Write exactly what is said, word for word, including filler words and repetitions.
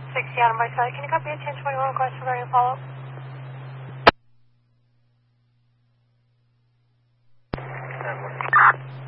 sixty Adam Vitality. Can you copy a ten twenty-one request regarding follow-up?